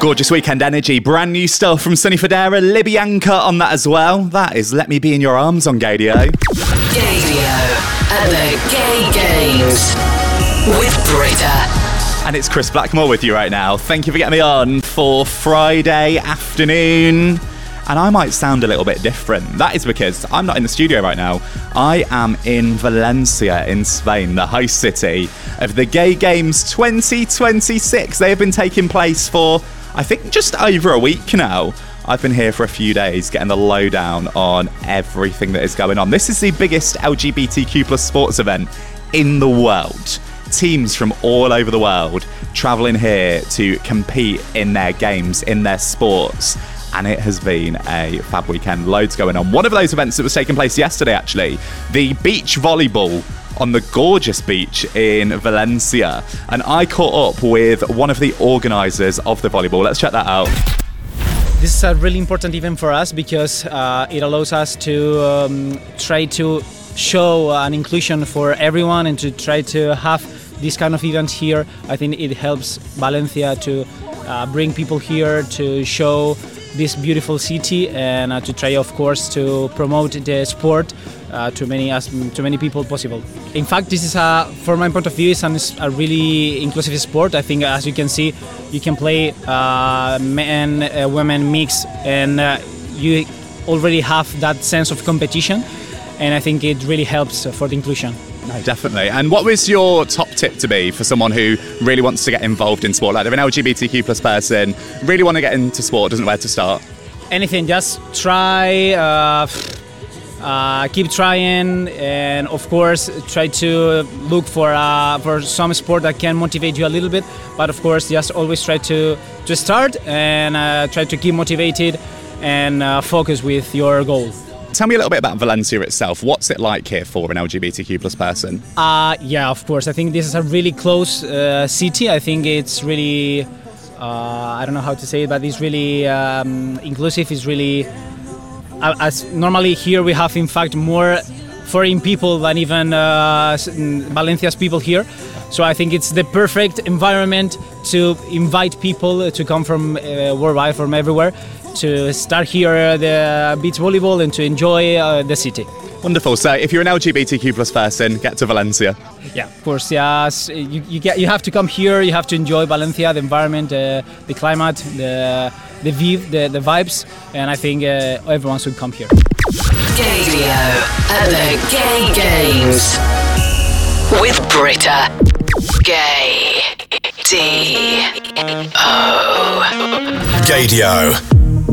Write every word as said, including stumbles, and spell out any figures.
Gorgeous weekend energy. Brand new stuff from Sonny Fodera, Libyanka on that as well. That is Let Me Be in Your Arms on Gaydio. Gaydio at the Gay Games with Britta. And it's Chris Blackmore with you right now. Thank you for getting me on for Friday afternoon. And I might sound a little bit different. That is because I'm not in the studio right now. I am in Valencia in Spain, the host city of the Gay Games twenty twenty-six. They have been taking place for, I think, just over a week now. I've been here for a few days getting the lowdown on everything that is going on. This is the biggest L G B T Q plus sports event in the world. Teams from all over the world travelling here to compete in their games, in their sports. And it has been a fab weekend. Loads going on. One of those events that was taking place yesterday, actually, the beach volleyball on the gorgeous beach in Valencia. And I caught up with one of the organisers of the volleyball. Let's check that out. This is a really important event for us because uh, it allows us to um, try to show an inclusion for everyone and to try to have this kind of events here. I think it helps Valencia to uh, bring people here to show this beautiful city and uh, to try, of course, to promote the sport uh, to many as to many people possible. In fact, this is a, from my point of view, it's an, a really inclusive sport. I think, as you can see, you can play uh, men, uh, women mix, and uh, you already have that sense of competition. And I think it really helps for the inclusion. No, definitely. And what was your top tip to be for someone who really wants to get involved in sport? Like they're an L G B T Q plus person, really want to get into sport, doesn't know where to start? Anything, just try, uh, uh, keep trying, and of course try to look for uh, for some sport that can motivate you a little bit. But of course, just always try to, to start and uh, try to keep motivated and uh, focus with your goal. Tell me a little bit about Valencia itself. What's it like here for an L G B T Q plus person? Uh, yeah, of course. I think this is a really close uh, city. I think it's really, uh, I don't know how to say it, but it's really um, inclusive. It's really, uh, as normally here we have in fact more foreign people than even uh, Valencia's people here. So I think it's the perfect environment to invite people to come from uh, worldwide, from everywhere, to start here the beach volleyball and to enjoy uh, the city. Wonderful. So if you're an L G B T Q plus person, get to Valencia. Yeah, of course. Yes, you, you get you have to come here. You have to enjoy Valencia, the environment, uh, the climate, the the view, the, the vibes, and I think uh, everyone should come here. Gaydio at the Gay Games with Britta. Gay D O Gaydio.